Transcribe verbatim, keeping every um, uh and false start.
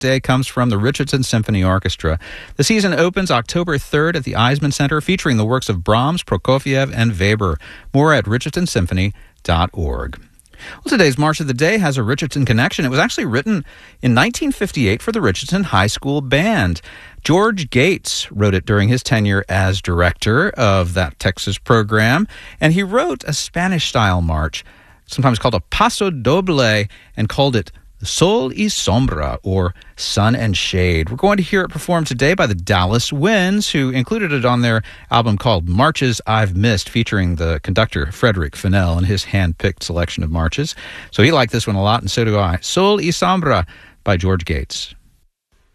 Day comes from the Richardson Symphony Orchestra. The season opens October third at the Eisman Center, featuring the works of Brahms, Prokofiev, and Weber. More at richardson symphony dot org. Well, today's March of the Day has a Richardson connection. It was actually written in nineteen fifty-eight for the Richardson High School Band. George Gates wrote it during his tenure as director of that Texas program, and he wrote a Spanish-style march, sometimes called a Paso Doble, and called it Sol y Sombra, or Sun and Shade. We're going to hear it performed today by the Dallas Winds, who included it on their album called Marches I've Missed, featuring the conductor Frederick Fennell and his hand-picked selection of marches. So he liked this one a lot, and so do I. Sol y Sombra by George Gates.